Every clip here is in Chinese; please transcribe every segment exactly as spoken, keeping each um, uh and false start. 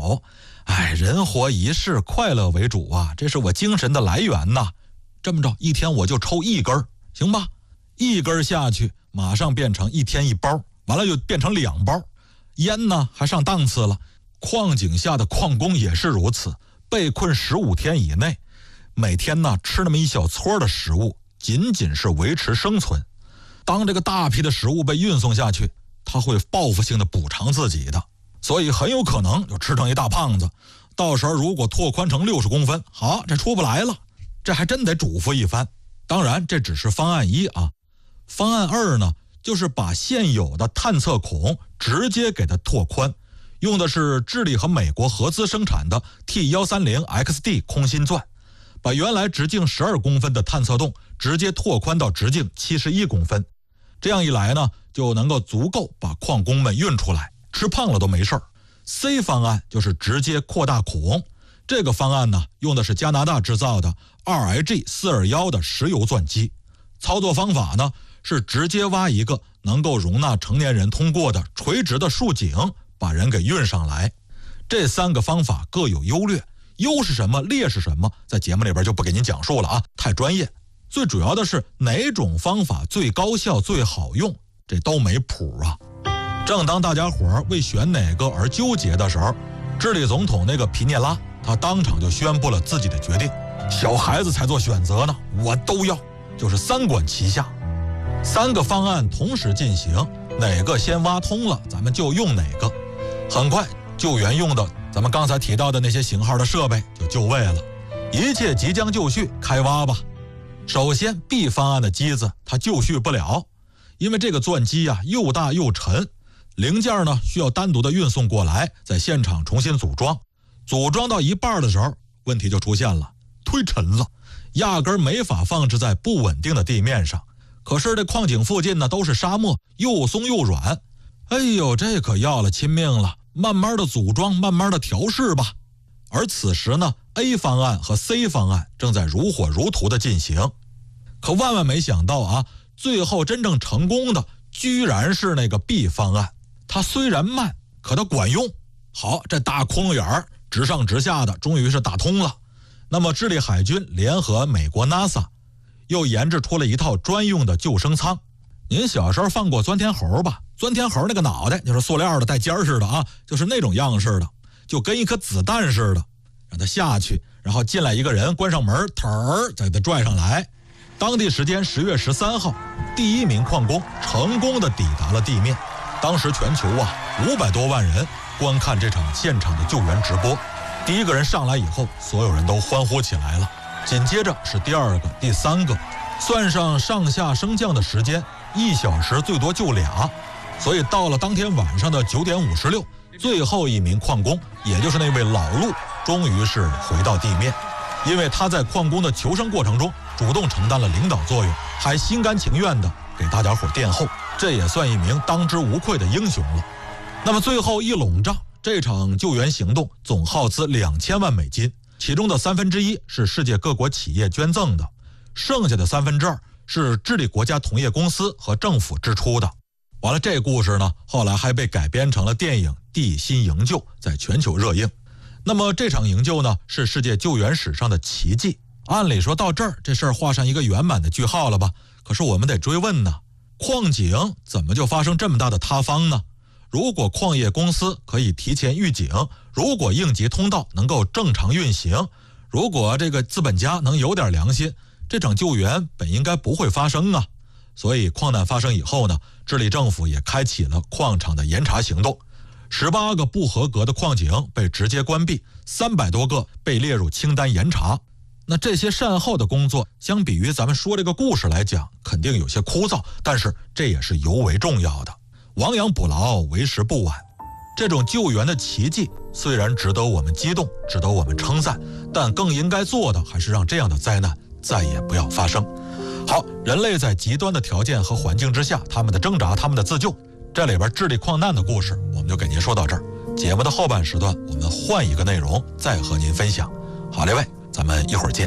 走。哎，人活一世，快乐为主啊，这是我精神的来源呐。这么着，一天我就抽一根，行吧？一根下去，马上变成一天一包，完了又变成两包。烟呢，还上档次了。矿井下的矿工也是如此，被困十五天以内，每天呢吃那么一小撮的食物，仅仅是维持生存。当这个大批的食物被运送下去，他会报复性的补偿自己的。所以很有可能就吃成一大胖子，到时候如果拓宽成六十公分，好，这出不来了，这还真得嘱咐一番。当然这只是方案一啊，方案二呢，就是把现有的探测孔直接给它拓宽，用的是智利和美国合资生产的 T 一三零 X D 空心钻，把原来直径十二公分的探测洞直接拓宽到直径七十一公分。这样一来呢，就能够足够把矿工们运出来，吃胖了都没事儿。C 方案就是直接扩大孔，这个方案呢，用的是加拿大制造的 二 I G 四二一 的石油钻机。操作方法呢，是直接挖一个能够容纳成年人通过的垂直的竖井，把人给运上来。这三个方法各有优劣，优是什么，劣是什么，在节目里边就不给您讲述了啊，太专业。最主要的是哪种方法最高效最好用，这都没谱啊。正当大家伙为选哪个而纠结的时候，智利总统那个皮涅拉他当场就宣布了自己的决定，小孩子才做选择呢，我都要，就是三管齐下，三个方案同时进行，哪个先挖通了咱们就用哪个。很快救援用的咱们刚才提到的那些型号的设备就就位了，一切即将就绪，开挖吧。首先 B 方案的机子它就绪不了，因为这个钻机啊又大又沉，零件呢需要单独的运送过来，在现场重新组装。组装到一半的时候，问题就出现了，忒沉了，压根没法放置在不稳定的地面上。可是这矿井附近呢都是沙漠，又松又软，哎呦，这可要了亲命了，慢慢的组装，慢慢的调试吧。而此时呢 A 方案和 C 方案正在如火如荼的进行。可万万没想到啊，最后真正成功的居然是那个 B 方案。它虽然慢，可它管用。好，这大窟窿眼儿直上直下的终于是打通了。那么智利海军联合美国 NASA 又研制出了一套专用的救生舱。您小时候放过钻天猴吧？钻天猴那个脑袋就是塑料的带尖似的啊，就是那种样式的，就跟一颗子弹似的，让它下去，然后进来一个人，关上门，腾儿再给它拽上来。当地时间十月十三号，第一名矿工成功的抵达了地面。当时全球啊五百多万人观看这场现场的救援直播。第一个人上来以后，所有人都欢呼起来了。紧接着是第二个、第三个，算上上下升降的时间，一小时最多就俩。所以到了当天晚上的九点五十六，最后一名矿工，也就是那位老陆，终于是回到地面。因为他在矿工的求生过程中主动承担了领导作用，还心甘情愿的给大家伙殿后，这也算一名当之无愧的英雄了。那么最后一笼罩，这场救援行动总耗资两千万美金，其中的三分之一是世界各国企业捐赠的，剩下的三分之二是智利国家铜业公司和政府支出的。完了，这故事呢，后来还被改编成了电影《地心营救》，在全球热映。那么这场营救呢，是世界救援史上的奇迹。按理说到这儿，这事儿画上一个圆满的句号了吧？可是我们得追问呢，矿井怎么就发生这么大的塌方呢？如果矿业公司可以提前预警，如果应急通道能够正常运行，如果这个资本家能有点良心，这场救援本应该不会发生啊。所以矿难发生以后呢，智利政府也开启了矿场的严查行动。十八个不合格的矿井被直接关闭，三百多个被列入清单严查。那这些善后的工作，相比于咱们说这个故事来讲，肯定有些枯燥，但是这也是尤为重要的。亡羊补牢，为时不晚。这种救援的奇迹虽然值得我们激动，值得我们称赞，但更应该做的还是让这样的灾难再也不要发生。好，人类在极端的条件和环境之下，他们的挣扎，他们的自救，这里边智利矿难的故事我们就给您说到这儿。节目的后半时段我们换一个内容再和您分享。好嘞，喂，咱们一会儿见。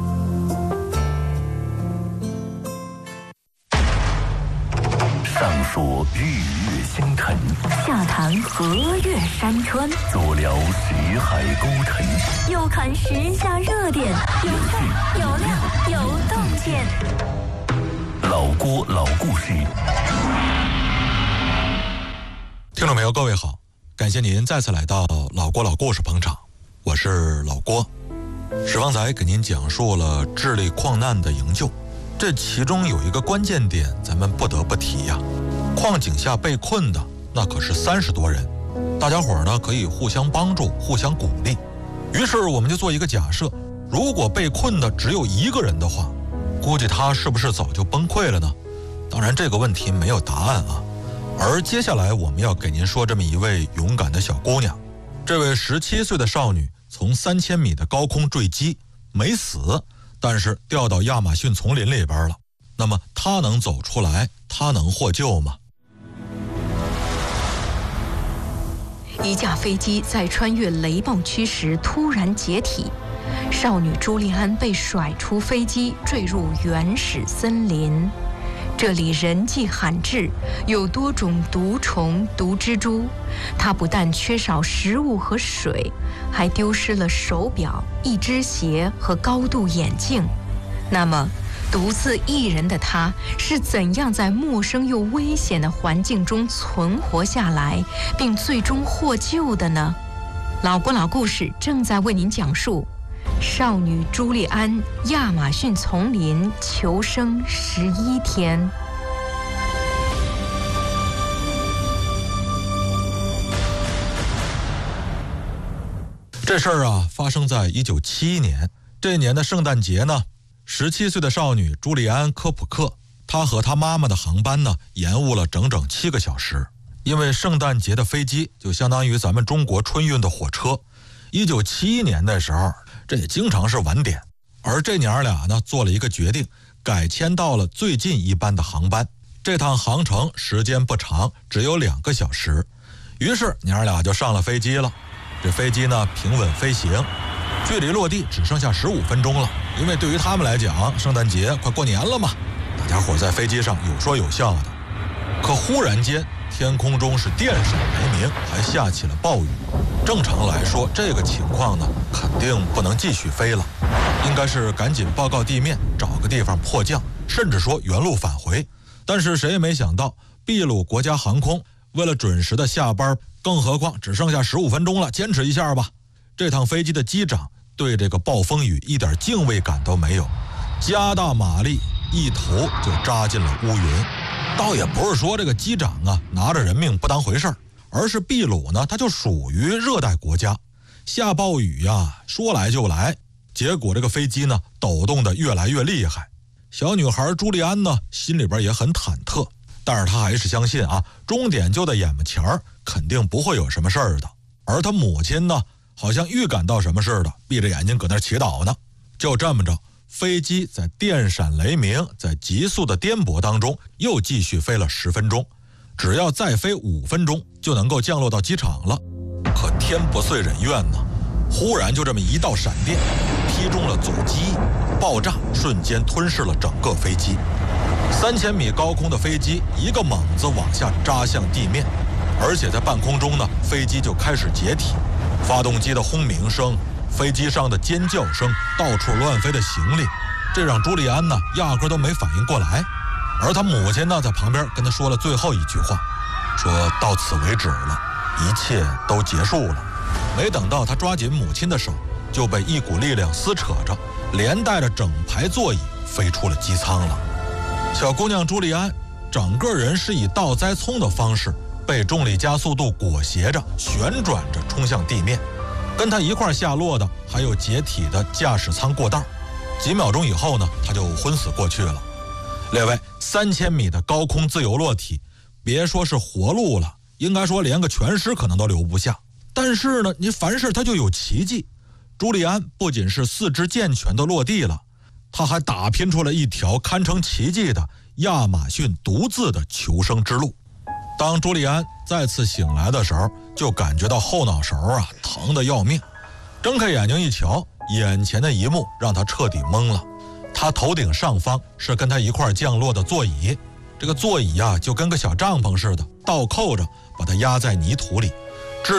上说日月星辰， 下谈河岳山川， 左聊识海孤尘， 右看时下热点，有趣有料有洞见。 老郭老故事。 听众朋友，各位好，感谢您再次来到老郭老故事捧场，我是老郭。史方才给您讲述了智利矿难的营救，这其中有一个关键点咱们不得不提呀，矿井下被困的那可是三十多人，大家伙呢可以互相帮助互相鼓励。于是我们就做一个假设，如果被困的只有一个人的话，估计他是不是早就崩溃了呢？当然这个问题没有答案啊。而接下来我们要给您说这么一位勇敢的小姑娘，这位十七岁的少女从三千米的高空坠机没死，但是掉到亚马逊丛林里边了。那么她能走出来，她能获救吗？ 一架飞机在穿越雷暴区时突然解体，少女朱利安被甩出飞机，坠入原始森林。这里人迹罕至，有多种毒虫、毒蜘蛛。她不但缺少食物和水，还丢失了手表、一只鞋和高度眼镜。那么，独自一人的她是怎样在陌生又危险的环境中存活下来，并最终获救的呢？老郭老故事正在为您讲述少女朱利安亚马逊丛林求生十一天。 这事儿啊，发生在一九七一年。这年的圣诞节呢，十七岁的少女朱利安·科普克，她和她妈妈的航班呢，延误了整整七个小时。因为圣诞节的飞机就相当于咱们中国春运的火车，一九七一年的时候，这也经常是晚点。而这娘俩呢，做了一个决定，改签到了最近一班的航班。这趟航程时间不长，只有两个小时。于是娘俩就上了飞机了。这飞机呢平稳飞行，距离落地只剩下十五分钟了。因为对于他们来讲，圣诞节快过年了嘛，大家伙在飞机上有说有笑的。可忽然间，天空中是电闪雷鸣，还下起了暴雨。正常来说，这个情况呢，肯定不能继续飞了，应该是赶紧报告地面，找个地方迫降，甚至说原路返回。但是谁也没想到，秘鲁国家航空为了准时的下班，更何况只剩下十五分钟了，坚持一下吧。这趟飞机的机长对这个暴风雨一点敬畏感都没有，加大马力，一头就扎进了乌云。倒也不是说这个机长啊拿着人命不当回事儿，而是秘鲁呢，它就属于热带国家，下暴雨呀，说来就来。结果这个飞机呢，抖动得越来越厉害。小女孩朱利安呢，心里边也很忐忑，但是她还是相信啊，终点就在眼巴前儿，肯定不会有什么事儿的。而她母亲呢，好像预感到什么似的，闭着眼睛搁那儿祈祷呢。就这么着，飞机在电闪雷鸣，在急速的颠簸当中，又继续飞了十分钟。只要再飞五分钟，就能够降落到机场了。可天不遂人愿呢，忽然就这么一道闪电劈中了左机翼，爆炸瞬间吞噬了整个飞机。三千米高空的飞机一个猛子往下扎向地面，而且在半空中呢，飞机就开始解体，发动机的轰鸣声，飞机上的尖叫声，到处乱飞的行李，这让朱利安呢压根都没反应过来。而他母亲呢在旁边跟他说了最后一句话，说到此为止了，一切都结束了。没等到他抓紧母亲的手，就被一股力量撕扯着，连带着整排座椅飞出了机舱了。小姑娘朱利安整个人是以倒栽葱的方式被重力加速度裹挟着旋转着冲向地面，跟她一块下落的还有解体的驾驶舱过道。几秒钟以后呢，她就昏死过去了。列位，三千米的高空自由落体，别说是活路了，应该说连个全尸可能都留不下。但是呢，你凡事它就有奇迹。朱利安不仅是四肢健全的落地了，他还打拼出了一条堪称奇迹的亚马逊独自的求生之路。当朱利安再次醒来的时候，就感觉到后脑勺啊疼得要命。睁开眼睛一瞧，眼前的一幕让他彻底懵了。他头顶上方是跟他一块降落的座椅， 这个座椅啊就跟个小帐篷似的，倒扣着把它压在泥土里。